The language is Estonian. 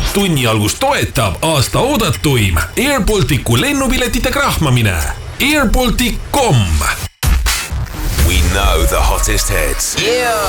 Tunni algus toetab aasta oodatuim Airbalticu lennupiletite krahmamine. Airbaltic.com. We know the hottest hits. Yeah.